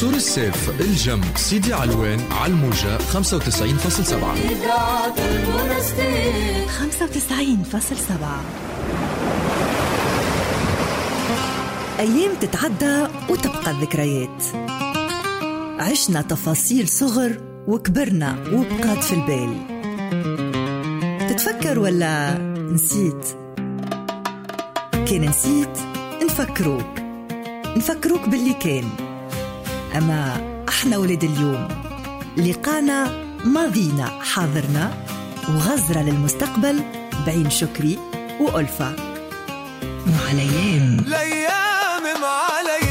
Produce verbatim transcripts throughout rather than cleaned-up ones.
عصور الصيف الجم سيدي علوان على الموجة خمسة وتسعين فاصلة سبعة. خمسة وتسعين فاصلة سبعة. أيام تتعدى وتبقى الذكريات، عشنا تفاصيل صغر وكبرنا وبقات في البال. تتفكر ولا نسيت؟ كان نسيت نفكروك نفكروك باللي كان. أما احنا ولد اليوم، لقانا ماضينا حاضرنا وغزرة للمستقبل بعين شكري وألفة. مع الأيام الأيام مع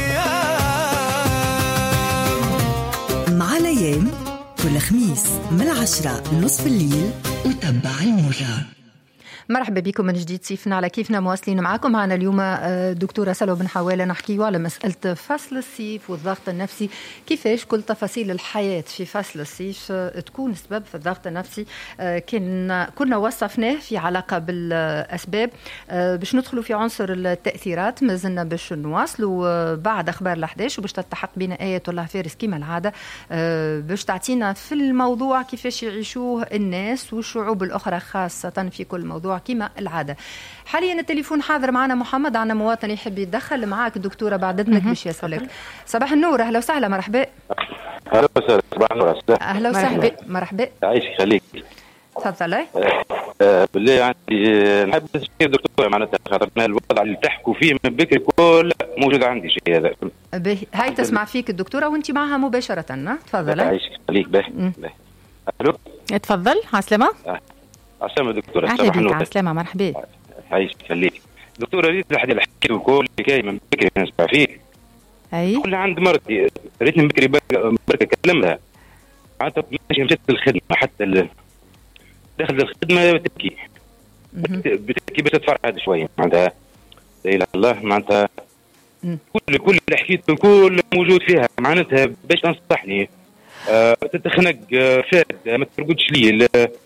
الأيام مع الأيام كل خميس من العشرة لنصف الليل وتبع الموجة. مرحبا بكم من جديد. سيفنا على كيفنا مواصلين معكم. معنا اليوم دكتورة سلوى بن حوالة نحكيوا على مسألة فصل الصيف والضغط النفسي، كيفاش كل تفاصيل الحياة في فصل الصيف تكون سبب في الضغط النفسي. كنا كنا وصفناه في علاقة بالأسباب. باش ندخلوا في عنصر التأثيرات، ما زلنا باش نواصلوا بعد أخبار الأحداث وباش تلتحق بنا آية الله فارس كما العادة باش تعطينا في الموضوع كيفاش يعيشوه الناس والشعوب الأخرى خاصة في كل موضوع كما العادة. حاليا التليفون حاضر معنا محمد، عنا مواطن يحب يتدخل معاك دكتورة بعد إذنك باش يسألك. صباح النور، أهلا وسهلا. مرحبا. أهلا وسهلا. صباح النور. أهلا وسهلا. مرحبا. عايش خليك. تفضل. أه أه بالله عندي نحب نسير دكتورة معناتها خاطرنا الوضع اللي تحكوا فيه من بكري كل موجود عندي شيء هذا. به هاي تسمع فيك الدكتورة وانت معها مباشرة. تفضل. عايش خليك. به ألو. تفضل. عسلامة. أه. عسلامة دكتورة. أهلا بك. عسلامة. مرحبا. عايش خليك دكتورة. ريت لحد الحكي وكل كاي من بكري نسمع فيه. أي. كل عند مرتي ريتني بكري بركة أكلمها. معناتها ماشي مشيت الخدمة حتى ال... داخل الخدمة بتبكي بتبكي بس تفرح شوية معناتها لا إله إلا الله. معناتها كل كل اللي حكيته كل موجود فيها معناتها باش تنصحني. أه تتخنق فات ما ترقدش لي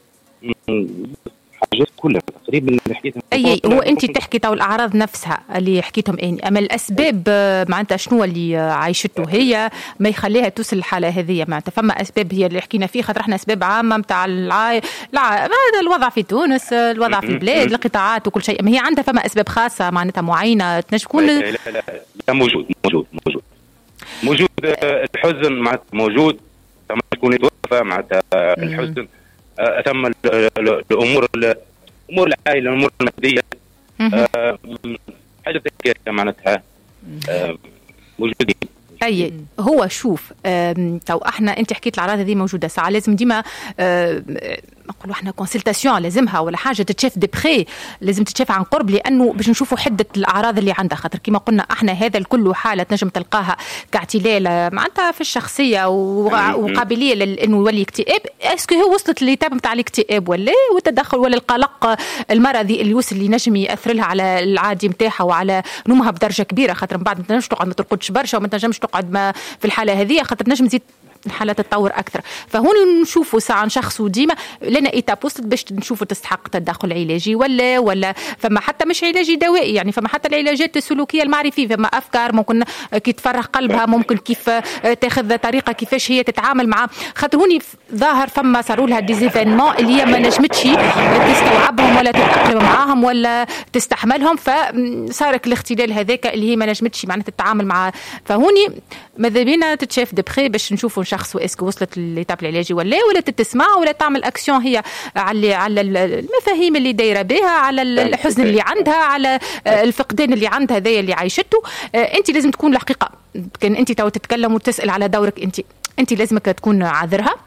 حاجات كلها تقريبا اللي حكيتها. اي هو انت تحكي تو الاعراض نفسها اللي حكيتهم اني، اما الاسباب معناتها شنو اللي عايشته هي ما يخليها توصل الحاله هذه. معناتها فما اسباب هي اللي حكينا فيه خاطر احنا اسباب عامه نتاع العاي... الع... الوضع في تونس، الوضع في البلاد، القطاعات وكل شيء. ما هي عندها فما اسباب خاصه معناتها معينه تنجم تكون. لا لا لا, لا موجود موجود موجود موجود الحزن معناتها موجود. ثم يكون يتوفى معناتها الحزن. ثم الامور امور العائله الامور الماديه حاجه تكاد معناتها موجودين. اي هو شوف تو احنا انت حكيت الاعراض هذه موجوده ساعه لازم ديما نقولوا احنا كونسلتاسيون لازمها ولا حاجه تتشاف دبخي، لازم تتشاف عن قرب لانه باش نشوفوا حده الاعراض اللي عندها. خاطر كما قلنا احنا هذا الكل حاله تنجم تلقاها كاعتلال معناتها في الشخصيه وقابليه لانه يولي اكتئاب. اسكو هو وصلت للتاب نتاع الاكتئاب ولا والتدخل ولا القلق المرضي اللي وصل اللي نجم ياثر لها على العادي نتاعها وعلى نومها بدرجه كبيره. خاطر من بعد ما تنجمش تقعد ما ترقدش برشا وما تنجمش تقعد ما في الحاله هذه خاطر نجم تزيد الحالة تتطور أكثر. فهون نشوفوا ساعة نشخصوا ديما لنا إيتاب وصلت باش نشوفوا تستحق تدخل علاجي ولا ولا فما حتى مش علاجي دوائي يعني. فما حتى العلاجات السلوكية المعرفية، فما أفكار ممكن كي تفرغ قلبها ممكن كيف تاخذ طريقة كيفاش هي تتعامل مع. خاطر هوني ظاهر فما صاروا لها ديزيفينمون اللي هي ما نجمتش تستوعبهم ولا تتأقلم معاهم ولا تستحملهم، فصارك الاختلال هذاك اللي هي ما نجمتش معناتها تتعامل معاه. فهوني ماذا بينا تتشاف دبخي باش نشوفوا شخص واسكو وصلت للإيتاب العلاجي ولا ولا تتسمع ولا تعمل اكسيون هي على على المفاهيم اللي دايره بها، على الحزن اللي عندها، على الفقدان اللي عندها هذا اللي عايشته. انت لازم تكون الحقيقه كان انت تو تتكلم وتسال على دورك انت انت لازمك تكون عذرها